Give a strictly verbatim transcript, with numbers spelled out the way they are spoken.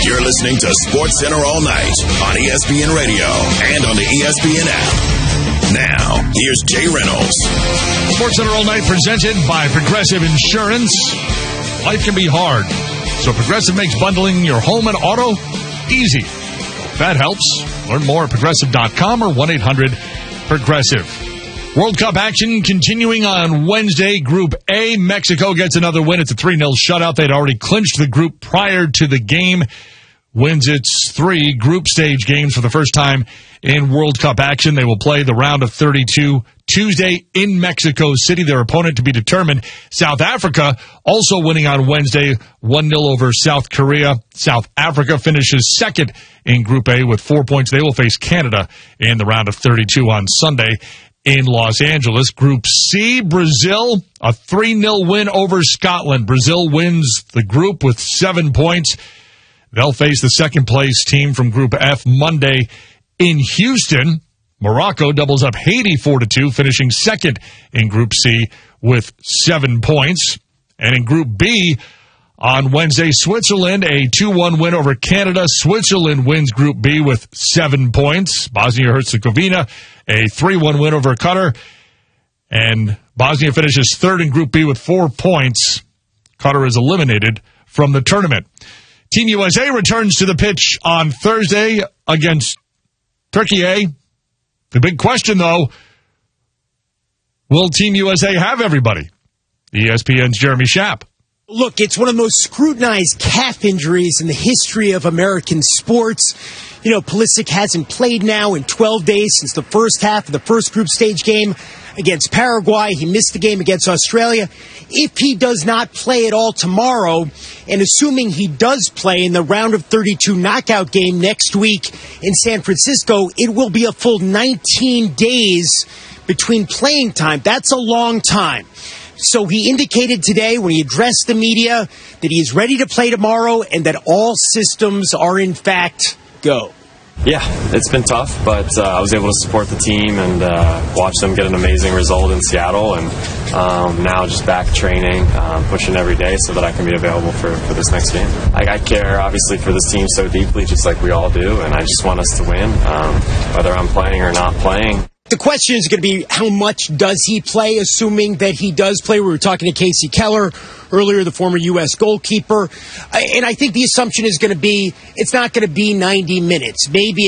You're listening to Sports Center all night on E S P N Radio and on the E S P N app. Now, here's Jay Reynolds. Sports Center all night presented by Progressive Insurance. Life can be hard, so Progressive makes bundling your home and auto easy. If that helps, learn more at progressive dot com or one eight hundred progressive. World Cup action continuing on Wednesday. Group A, Mexico gets another win. It's a three nil shutout. They'd already clinched the group prior to the game. Wins its three group stage games for the first time in World Cup action. They will play the round of thirty-two Tuesday in Mexico City. Their opponent to be determined. South Africa also winning on Wednesday, one nil over South Korea. South Africa finishes second in Group A with four points. They will face Canada in the round of thirty-two on Sunday in Los Angeles. Group C, Brazil, a three nil win over Scotland. Brazil wins the group with seven points. They'll face the second-place team from Group F Monday in Houston. Morocco doubles up Haiti four to two, finishing second in Group C with seven points. And in Group B, on Wednesday, Switzerland, a two one win over Canada. Switzerland wins Group B with seven points. Bosnia-Herzegovina, a three one win over Qatar. And Bosnia finishes third in Group B with four points. Qatar is eliminated from the tournament. Team U S A returns to the pitch on Thursday against Turkey. The big question, though, will Team U S A have everybody? E S P N's Jeremy Schaap. Look, it's one of the most scrutinized calf injuries in the history of American sports. You know, Pulisic hasn't played now in twelve days since the first half of the first group stage game against Paraguay. He missed the game against Australia. If he does not play at all tomorrow, and assuming he does play in the round of thirty-two knockout game next week in San Francisco, it will be a full nineteen days between playing time. That's a long time. So he indicated today when he addressed the media that he is ready to play tomorrow and that all systems are in fact go. Yeah, it's been tough, but uh, I was able to support the team and uh, watch them get an amazing result in Seattle, and um, now just back training, um, pushing every day so that I can be available for, for this next game. I, I care, obviously, for this team so deeply, just like we all do, and I just want us to win, um, whether I'm playing or not playing. The question is going to be how much does he play, assuming that he does play. We were talking to Casey Keller earlier, the former U S goalkeeper. And I think the assumption is going to be it's not going to be ninety minutes. Maybe